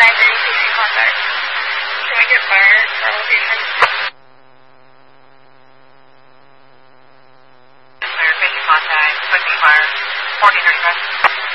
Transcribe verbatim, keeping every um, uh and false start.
nine thirty-two, contact. Can we get fire for our location? Clear, fifty contact, pushing fire, fourteen thirty-five.